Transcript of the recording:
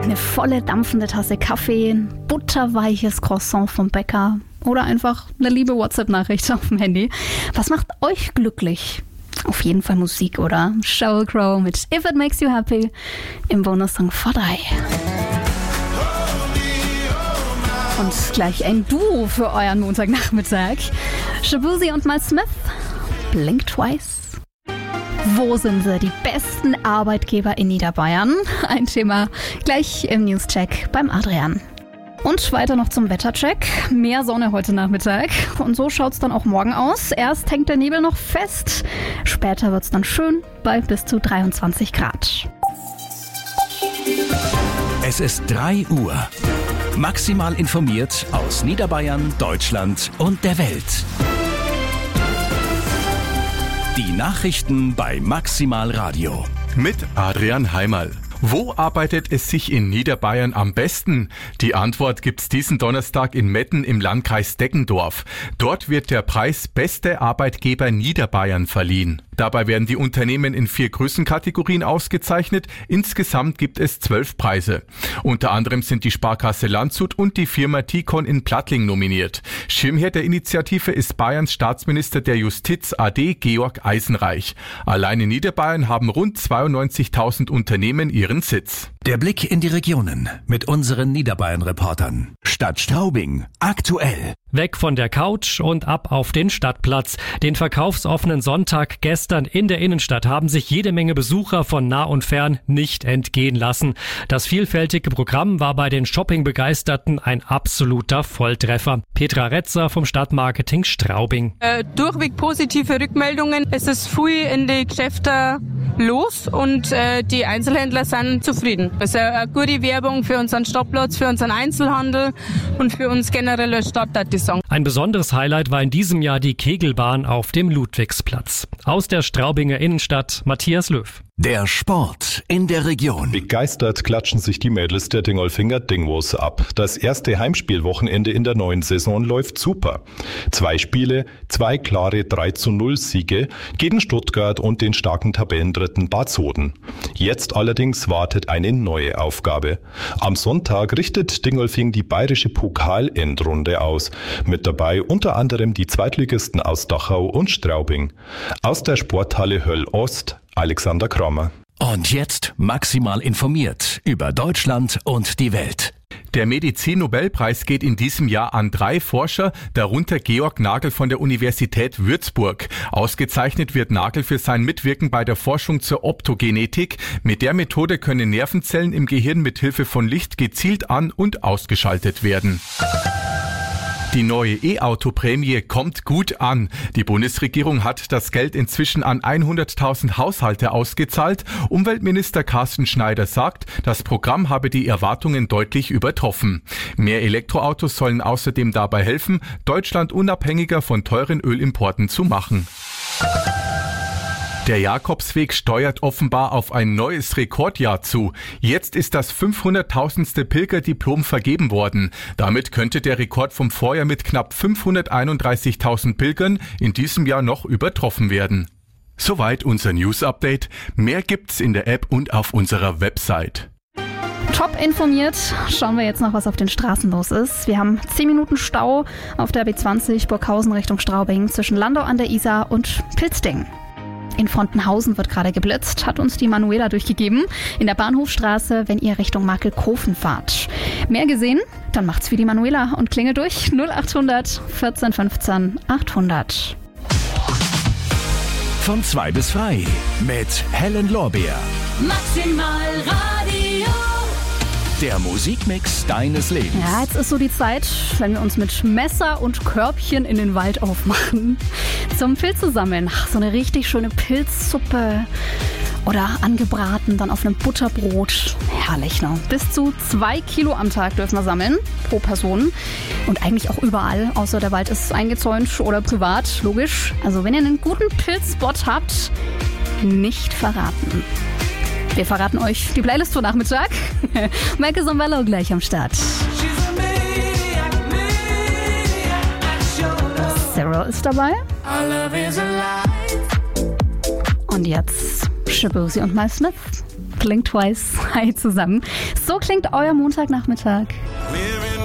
Eine volle dampfende Tasse Kaffee, ein butterweiches Croissant vom Bäcker oder einfach eine liebe WhatsApp-Nachricht auf dem Handy. Was macht euch glücklich? Auf jeden Fall Musik, oder? Sheryl Crow mit If It Makes You Happy im Bonussong For Die. Und gleich ein Duo für euren Montagnachmittag. Shaboozey und Miles Smith, Blink Twice. Wo sind sie, die besten Arbeitgeber in Niederbayern? Ein Thema gleich im Newscheck beim Adrian. Und weiter noch zum Wettercheck. Mehr Sonne heute Nachmittag. Und so schaut's dann auch morgen aus. Erst hängt der Nebel noch fest. Später wird's dann schön bei bis zu 23 Grad. Es ist 3 Uhr. Maximal informiert aus Niederbayern, Deutschland und der Welt. Die Nachrichten bei Maximal Radio. Mit Adrian Heimerl. Wo arbeitet es sich in Niederbayern am besten? Die Antwort gibt's diesen Donnerstag in Metten im Landkreis Deggendorf. Dort wird der Preis Beste Arbeitgeber Niederbayern verliehen. Dabei werden die Unternehmen in 4 Größenkategorien ausgezeichnet. Insgesamt gibt es 12 Preise. Unter anderem sind die Sparkasse Landshut und die Firma Ticon in Plattling nominiert. Schirmherr der Initiative ist Bayerns Staatsminister der Justiz AD Georg Eisenreich. Allein in Niederbayern haben rund 92.000 Unternehmen ihren Sitz. Der Blick in die Regionen mit unseren Niederbayern-Reportern. Stadt Straubing, aktuell. Weg von der Couch und ab auf den Stadtplatz. Den verkaufsoffenen Sonntag gestern in der Innenstadt haben sich jede Menge Besucher von nah und fern nicht entgehen lassen. Das vielfältige Programm war bei den Shopping-Begeisterten ein absoluter Volltreffer. Petra Retzer vom Stadtmarketing Straubing. Durchweg positive Rückmeldungen. Es ist viel in die Geschäfte los und die Einzelhändler sind zufrieden. Es ist eine gute Werbung für unseren Stadtplatz, für unseren Einzelhandel und für uns generell als Stadt. Ein besonderes Highlight war in diesem Jahr die Kegelbahn auf dem Ludwigsplatz. Aus der Straubinger Innenstadt, Matthias Löw. Der Sport in der Region. Begeistert klatschen sich die Mädels der Dingolfinger Dingwos ab. Das erste Heimspielwochenende in der neuen Saison läuft super. 2 Spiele, 2 klare 3:0 Siege gegen Stuttgart und den starken Tabellendritten Bad Soden. Jetzt allerdings wartet eine neue Aufgabe. Am Sonntag richtet Dingolfing die bayerische Pokalendrunde aus. Mit dabei unter anderem die Zweitligisten aus Dachau und Straubing. Aus der Sporthalle Höll Ost, Alexander Kramer. Und jetzt maximal informiert über Deutschland und die Welt. Der Medizin-Nobelpreis geht in diesem Jahr an 3 Forscher, darunter Georg Nagel von der Universität Würzburg. Ausgezeichnet wird Nagel für sein Mitwirken bei der Forschung zur Optogenetik. Mit der Methode können Nervenzellen im Gehirn mit Hilfe von Licht gezielt an- und ausgeschaltet werden. Die neue E-Auto-Prämie kommt gut an. Die Bundesregierung hat das Geld inzwischen an 100.000 Haushalte ausgezahlt. Umweltminister Carsten Schneider sagt, das Programm habe die Erwartungen deutlich übertroffen. Mehr Elektroautos sollen außerdem dabei helfen, Deutschland unabhängiger von teuren Ölimporten zu machen. Der Jakobsweg steuert offenbar auf ein neues Rekordjahr zu. Jetzt ist das 500.000. Pilgerdiplom vergeben worden. Damit könnte der Rekord vom Vorjahr mit knapp 531.000 Pilgern in diesem Jahr noch übertroffen werden. Soweit unser News-Update. Mehr gibt's in der App und auf unserer Website. Top informiert. Schauen wir jetzt noch, was auf den Straßen los ist. Wir haben 10 Minuten Stau auf der B20 Burghausen Richtung Straubing zwischen Landau an der Isar und Pilzding. In Fontenhausen wird gerade geblitzt, hat uns die Manuela durchgegeben. In der Bahnhofstraße, wenn ihr Richtung Markelkofen fahrt. Mehr gesehen? Dann macht's wie die Manuela und klingelt durch 0800 14 15 800. Von 2 bis frei mit Helen Lorbeer. Maximal Radio. Der Musikmix deines Lebens. Ja, jetzt ist so die Zeit, wenn wir uns mit Messer und Körbchen in den Wald aufmachen. Zum Pilze sammeln. Ach, so eine richtig schöne Pilzsuppe. Oder angebraten, dann auf einem Butterbrot. Herrlich, ne? Bis zu 2 Kilo am Tag dürfen wir sammeln, pro Person. Und eigentlich auch überall, außer der Wald ist eingezäunt oder privat, logisch. Also wenn ihr einen guten Pilzspot habt, nicht verraten. Wir verraten euch die Playlist für Nachmittag. Michael Zambello gleich am Start. Sarah ist dabei. Und jetzt Shaboozey und Miles Smith. Blink Twice, hi zusammen. So klingt euer Montagnachmittag. We're